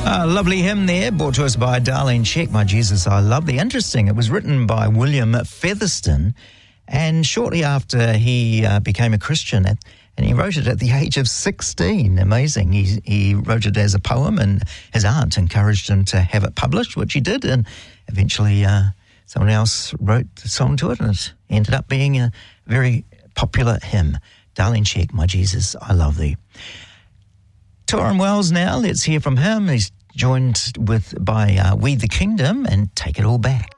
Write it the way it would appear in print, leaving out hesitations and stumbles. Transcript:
Lovely hymn there, brought to us by Darlene Zschech, My Jesus, I Love Thee. Interesting, it was written by William Featherston, and shortly after he became a Christian, and he wrote it at the age of 16. Amazing. He wrote it as a poem, and his aunt encouraged him to have it published, which he did, and eventually someone else wrote the song to it, and it ended up being a very popular hymn. Darlene Zschech, My Jesus, I Love Thee. Torrin Wells now, let's hear from him. He's joined by We the Kingdom, and Take It All Back.